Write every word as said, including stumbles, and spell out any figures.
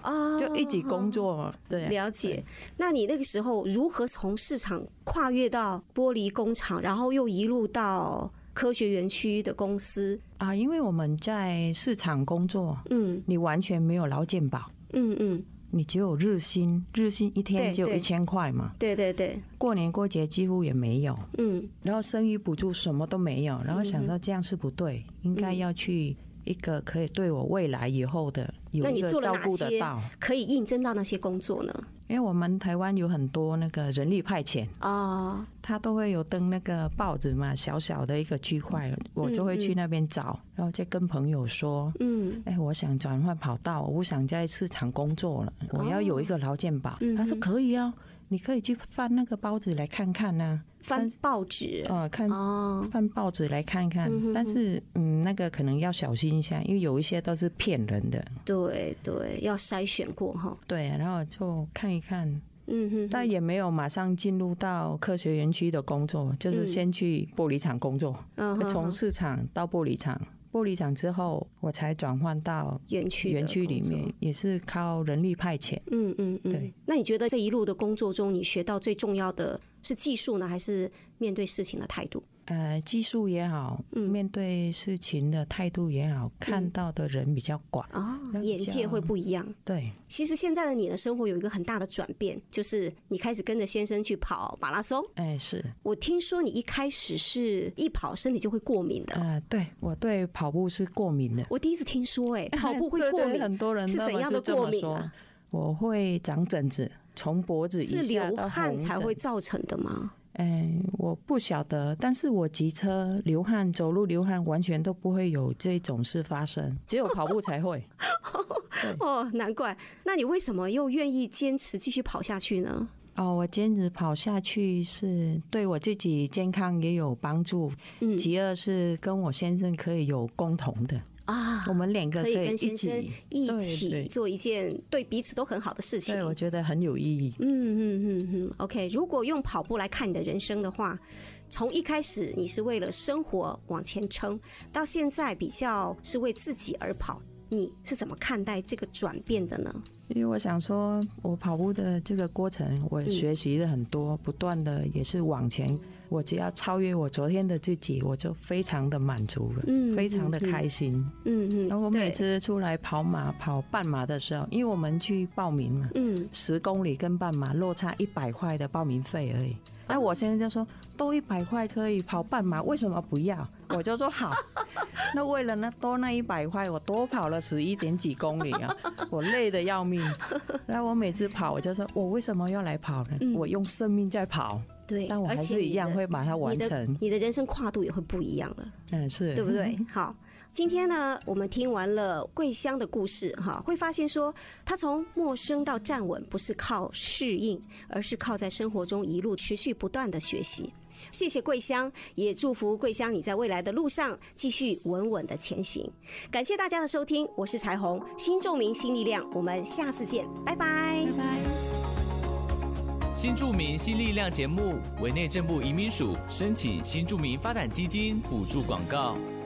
哦，就一起工作嘛。对， 了解。那你那个时候如何从市场跨越到玻璃工厂，然后又一路到科学园区的公司啊？因为我们在市场工作，嗯，你完全没有劳健保，嗯嗯。你只有日薪，日薪一天就一千块嘛。 对对对， 过年过节几乎也没有。嗯，然后生育补助什么都没有，然后想到这样是不对，嗯、应该要去一个可以对我未来以后的有一个照顾得到。 可以应征到那些工作呢？ 因为我们台湾有很多那个人力派遣啊，他都会有登那个报纸嘛，小小的一个区块，我就会去那边找，然后再跟朋友说，嗯，哎，我想转换跑道，我不想在市场工作了，我要有一个劳健保。他说可以啊，你可以去翻那个报纸来看看啊。 翻报纸， 呃，看翻报纸来看看，嗯、但是嗯，那个可能要小心一下，因为有一些都是骗人的。 对对，要筛选过哈。 对，然后就看一看，嗯哼，但也没有马上进入到科学园区的工作，就是先去玻璃厂工作，嗯、从市场到玻璃厂。玻璃厂之后，我才转换到园区园区里面，也是靠人力派遣。嗯嗯嗯，对。那你觉得这一路的工作中，你学到最重要的是技术呢，还是面对事情的态度？ 呃，技术也好，嗯、面对事情的态度也好，看到的人比较广啊、嗯哦，眼界会不一样。 对， 其实现在的你的生活有一个很大的转变，就是你开始跟着先生去跑马拉松。 哎，是我听说你一开始是一跑身体就会过敏的。 呃，对，我对跑步是过敏的。 我第一次听说、欸，哎，跑步会过敏， 对对，很多人是怎样的过敏啊？ 我会长疹子，从脖子以下到红疹。 是流汗才会造成的吗？ 哎，我不晓得，但是我骑车流汗、走路流汗，完全都不会有这种事发生，只有跑步才会。 哦，难怪。那你为什么又愿意坚持继续跑下去呢？ 哦，我坚持跑下去是对我自己健康也有帮助，嗯，其二是跟我先生可以有共同的。啊，我们两个可以跟先生一起做一件对彼此都很好的事情。 对，我觉得很有意义。 嗯嗯嗯嗯 ，OK。如果用跑步来看你的人生的话，从一开始你是为了生活往前冲，到现在比较是为自己而跑，你是怎么看待这个转变的呢？ 因为我想说，我跑步的这个过程，我学习了很多，嗯、不断的也是往前。我只要超越我昨天的自己，我就非常的满足了，嗯、非常的开心。嗯嗯。然后我每次出来跑马、跑半马的时候，因为我们去报名嘛，嗯，十公里跟半马落差一百块的报名费而已。那我现在就说，多一百块可以跑半马，为什么不要？我就说好。那为了那多那一百块，我多跑了十一点几公里啊，我累得要命。然后我每次跑，我就说，我为什么要来跑呢？嗯、我用生命在跑。 对， 但我还是一样会把它完成。 你的, 你的人生跨度也会不一样了。 嗯，是， 对不对？好，今天呢，我们听完了桂香的故事，哈，会发现说，她从陌生到站稳，不是靠适应，而是靠在生活中一路持续不断的学习。谢谢桂香，也祝福桂香你在未来的路上继续稳稳的前行。感谢大家的收听，我是彩虹，新住民新力量，我们下次见，拜拜，拜拜。 新住民新力量节目为内政部移民署申请新住民发展基金补助广告。